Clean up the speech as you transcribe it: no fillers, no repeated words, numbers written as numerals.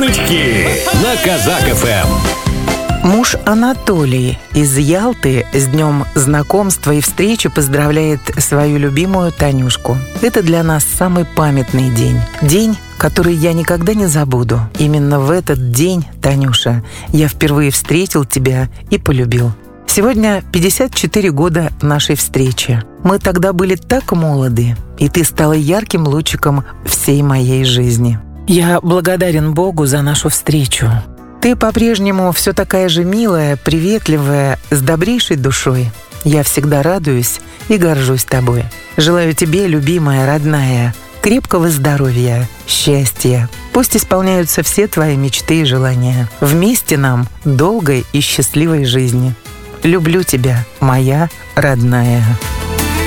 Придурки на Казак ФМ. Муж Анатолий из Ялты с днем знакомства и встречи поздравляет свою любимую Танюшку. Это для нас самый памятный день. День, который я никогда не забуду. Именно в этот день, Танюша, я впервые встретил тебя и полюбил. Сегодня 54 года нашей встречи. Мы тогда были так молоды, и ты стала ярким лучиком всей моей жизни. Я благодарен Богу за нашу встречу. Ты по-прежнему все такая же милая, приветливая, с добрейшей душой. Я всегда радуюсь и горжусь тобой. Желаю тебе, любимая, родная, крепкого здоровья, счастья. Пусть исполняются все твои мечты и желания. Вместе нам долгой и счастливой жизни. Люблю тебя, моя родная.